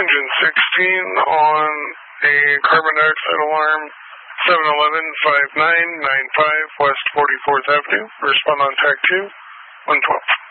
Engine 16 on a carbon dioxide alarm, 711-5995 West 44th Avenue. Respond on TAC 2, 112.